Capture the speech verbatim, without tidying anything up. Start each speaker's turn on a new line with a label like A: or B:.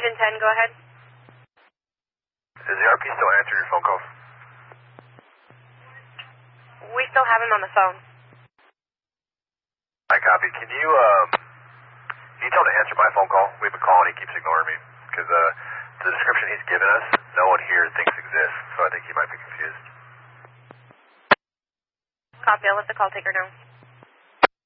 A: Engine ten, go ahead.
B: Is the R P still answering your phone calls?
A: We still have him on the phone.
B: I copy. Can you, um, can you tell him to answer my phone call? We've been calling, he keeps ignoring me. Because, uh, the description he's given us, no one here thinks exists, so I think he might be confused.
A: Copy, I'll let the call taker know.